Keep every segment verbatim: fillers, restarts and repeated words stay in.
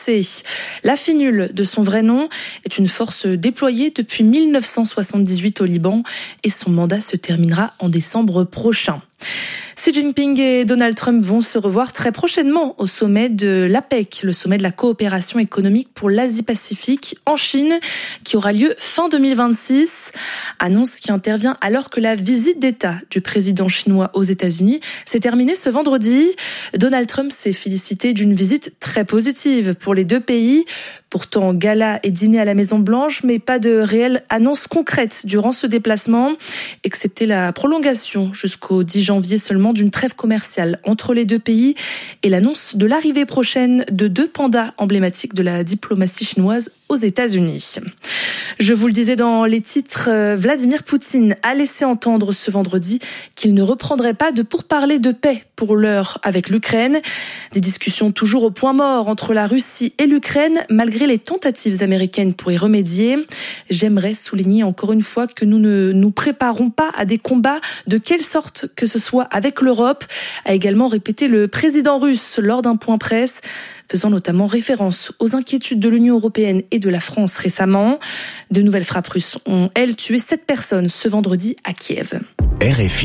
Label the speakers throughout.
Speaker 1: renforcée. La Finule, de son vrai nom, est une force déployée depuis mille neuf cent soixante-dix-huit au Liban et son mandat se terminera en décembre prochain. Xi Jinping et Donald Trump vont se revoir très prochainement au sommet de l'A P E C, le sommet de la coopération économique pour l'Asie-Pacifique en Chine, qui aura lieu fin deux mille vingt-six. Annonce qui intervient alors que la visite d'État du président chinois aux États-Unis s'est terminée ce vendredi. Donald Trump s'est félicité d'une visite très positive pour les deux pays. Pourtant, gala et dîner à la Maison-Blanche, mais pas de réelle annonce concrète durant ce déplacement, excepté la prolongation jusqu'au dix janvier seulement d'une trêve commerciale entre les deux pays et l'annonce de l'arrivée prochaine de deux pandas emblématiques de la diplomatie chinoise aux États-Unis. Je vous le disais dans les titres, Vladimir Poutine a laissé entendre ce vendredi qu'il ne reprendrait pas de pourparlers de paix pour l'heure avec l'Ukraine. Des discussions toujours au point mort entre la Russie et l'Ukraine, malgré les tentatives américaines pour y remédier. J'aimerais souligner encore une fois que nous ne nous préparons pas à des combats de quelle sorte que ce soit avec l'Europe, a également répété le président russe lors d'un point presse, faisant notamment référence aux inquiétudes de l'Union européenne et de la France récemment. De nouvelles frappes russes ont, elles, tué sept personnes ce vendredi à Kiev.
Speaker 2: R F I.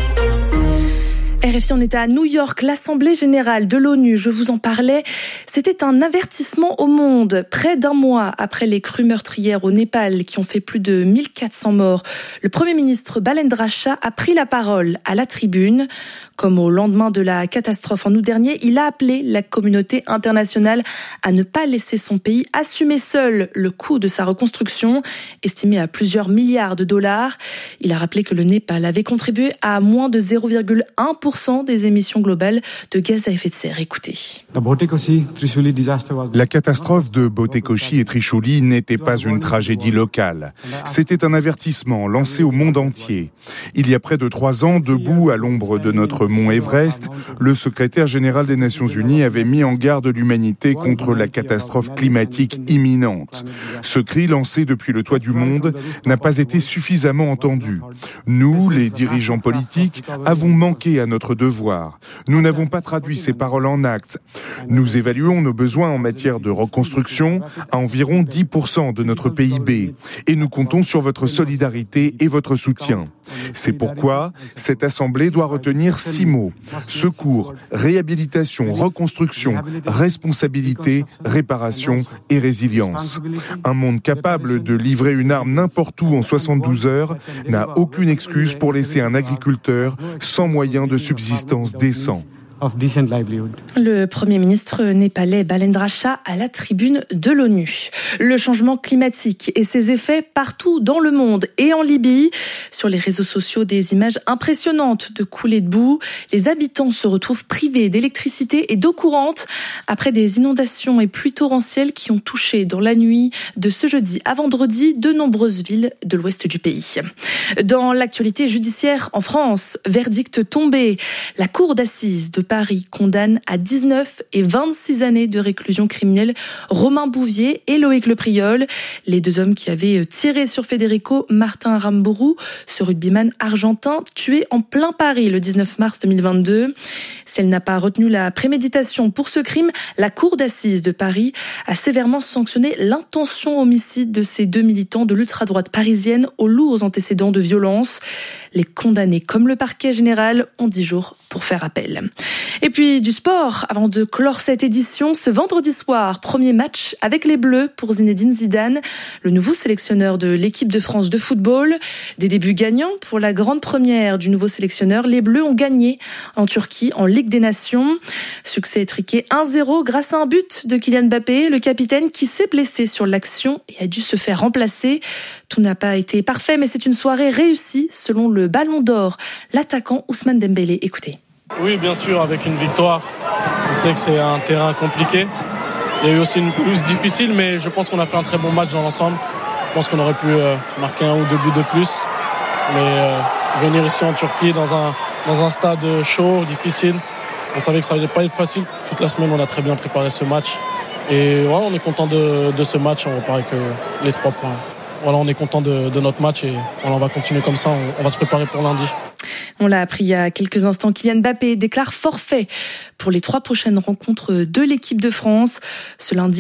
Speaker 1: R F I, on était à New York, l'Assemblée générale de l'ONU, je vous en parlais. C'était un avertissement au monde. Près d'un mois après les crues meurtrières au Népal qui ont fait plus de mille quatre cents morts, le Premier ministre Balendra Shah a pris la parole à la tribune. Comme au lendemain de la catastrophe en août dernier, il a appelé la communauté internationale à ne pas laisser son pays assumer seul le coût de sa reconstruction, estimé à plusieurs milliards de dollars. Il a rappelé que le Népal avait contribué à moins de zéro virgule un pour cent des émissions globales de gaz à effet de serre. Écoutez.
Speaker 3: La catastrophe de Botekoshi et Trishuli n'était pas une tragédie locale. C'était un avertissement lancé au monde entier. Il y a près de trois ans, debout à l'ombre de notre mont Everest, le secrétaire général des Nations Unies avait mis en garde l'humanité contre la catastrophe climatique imminente. Ce cri lancé depuis le toit du monde n'a pas été suffisamment entendu. Nous, les dirigeants politiques, avons manqué à notre devoir. Nous n'avons pas traduit ces paroles en actes. Nous évaluons nos besoins en matière de reconstruction à environ dix pour cent de notre P I B et nous comptons sur votre solidarité et votre soutien. C'est pourquoi cette assemblée doit retenir six mots. Secours, réhabilitation, reconstruction, responsabilité, réparation et résilience. Un monde capable de livrer une arme n'importe où en soixante-douze heures n'a aucune excuse pour laisser un agriculteur sans moyen de subsistance décent.
Speaker 1: Le Premier ministre népalais Balendra Shah à la tribune de l'ONU. Le changement climatique et ses effets partout dans le monde et en Libye. Sur les réseaux sociaux, des images impressionnantes de coulées de boue. Les habitants se retrouvent privés d'électricité et d'eau courante après des inondations et pluies torrentielles qui ont touché dans la nuit de ce jeudi à vendredi de nombreuses villes de l'ouest du pays. Dans l'actualité judiciaire en France, verdict tombé. La cour d'assises de Paris condamne à dix-neuf et vingt-six années de réclusion criminelle Romain Bouvier et Loïc Lepriol, les deux hommes qui avaient tiré sur Federico Martin Aramburu, ce rugbyman argentin tué en plein Paris le dix-neuf mars deux mille vingt-deux. Si elle n'a pas retenu la préméditation pour ce crime, la cour d'assises de Paris a sévèrement sanctionné l'intention homicide de ces deux militants de l'ultra-droite parisienne aux lourds antécédents de violence. Les condamnés, comme le parquet général, ont dix jours pour faire appel. Et puis du sport, avant de clore cette édition, ce vendredi soir, premier match avec les Bleus pour Zinedine Zidane, le nouveau sélectionneur de l'équipe de France de football. Des débuts gagnants pour la grande première du nouveau sélectionneur. Les Bleus ont gagné en Turquie en Ligue des Nations. Succès étriqué un zéro grâce à un but de Kylian Mbappé, le capitaine qui s'est blessé sur l'action et a dû se faire remplacer. Tout n'a pas été parfait, mais c'est une soirée réussie selon le Ballon d'Or, l'attaquant Ousmane Dembélé. Écoutez.
Speaker 4: Oui, bien sûr, avec une victoire. On sait que c'est un terrain compliqué. Il y a eu aussi une plus difficile, mais je pense qu'on a fait un très bon match dans l'ensemble. Je pense qu'on aurait pu euh, marquer un ou deux buts de plus. Mais euh, venir ici en Turquie, dans un, dans un stade chaud, difficile, on savait que ça n'allait pas être facile. Toute la semaine, on a très bien préparé ce match. Et ouais, on est content de, de ce match. On repart avec euh, les trois points. Voilà, on est content de, de notre match et voilà, on va continuer comme ça. On, on va se préparer pour lundi.
Speaker 1: On l'a appris il y a quelques instants, Kylian Mbappé déclare forfait pour les trois prochaines rencontres de l'équipe de France. Ce lundi,